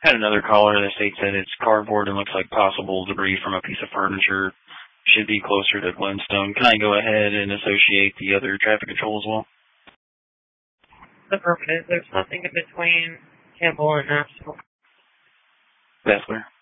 Had another caller that states that it's cardboard and looks like possible debris from a piece of furniture. Should be closer to Glenstone. Can I go ahead and associate the other traffic control as well? Affirmative. There's nothing in between Campbell and Nashville. That's clear.